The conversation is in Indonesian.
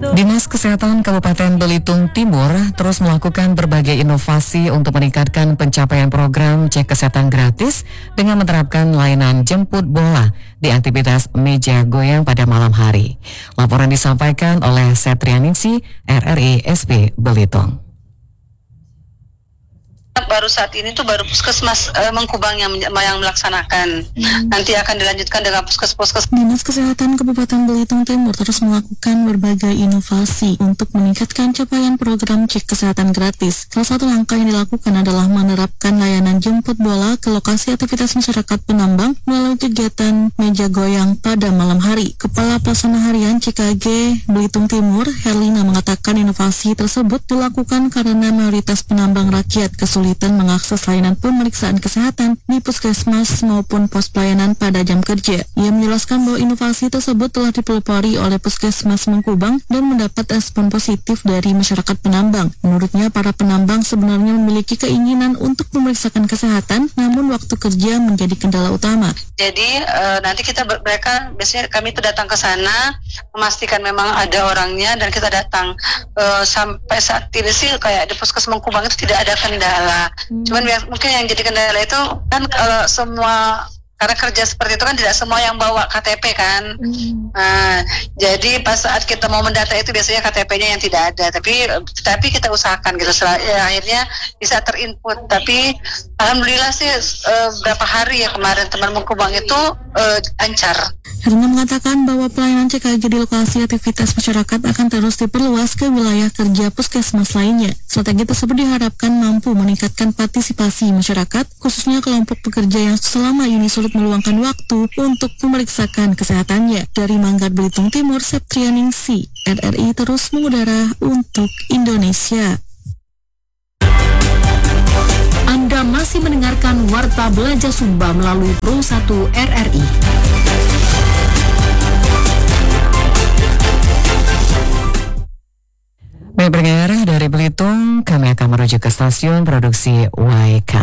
Dinas Kesehatan Kabupaten Belitung Timur terus melakukan berbagai inovasi untuk meningkatkan pencapaian program cek kesehatan gratis dengan menerapkan layanan jemput bola di aktivitas meja goyang pada malam hari. Laporan disampaikan oleh Setrianingsi, RRI SP Belitung. Baru saat ini tuh baru puskesmas Mengkubang yang melaksanakan. Nanti akan dilanjutkan dengan puskesmas. Dinas Kesehatan Kabupaten Belitung Timur terus melakukan berbagai inovasi untuk meningkatkan capaian program cek kesehatan gratis. Salah satu langkah yang dilakukan adalah menerapkan layanan jemput bola ke lokasi aktivitas masyarakat penambang melalui kegiatan meja goyang pada malam hari. Kepala Pelaksana Harian CKG Belitung Timur, Herlina, mengatakan inovasi tersebut dilakukan karena mayoritas penambang rakyat kesulitan mengakses layanan pemeriksaan kesehatan di puskesmas maupun pos pelayanan pada jam kerja. Ia menjelaskan bahwa inovasi tersebut telah dipelopori oleh puskesmas Mengkubang dan mendapat respon positif dari masyarakat penambang. Menurutnya, para penambang sebenarnya memiliki keinginan untuk memeriksakan kesehatan, namun waktu kerja menjadi kendala utama. Jadi nanti mereka biasanya kami itu datang ke sana memastikan memang ada orangnya, dan kita datang sampai saat ini sih kayak di puskesmas Mengkubang itu tidak ada kendala. Cuman mungkin yang jadi kendala itu kan kalau semua, karena kerja seperti itu kan tidak semua yang bawa KTP kan. Jadi pas saat kita mau mendata itu biasanya KTP-nya yang tidak ada. Tapi kita usahakan gitu. Akhirnya bisa terinput. Tapi alhamdulillah sih berapa hari ya kemarin teman Mengkubang itu lancar. Herna mengatakan bahwa pelayanan CKG di lokasi aktivitas masyarakat akan terus diperluas ke wilayah kerja puskesmas lainnya. Strategi tersebut diharapkan mampu meningkatkan partisipasi masyarakat, khususnya kelompok pekerja yang selama ini sulit meluangkan waktu untuk memeriksakan kesehatannya. Dari Manggar Belitung Timur, Septrianingsi, RRI terus mengudara untuk Indonesia. Anda masih mendengarkan Warta Belanja Sumba melalui Pro 1 RRI. Baik pendengar, dari Belitung kami akan menuju ke stasiun produksi YK.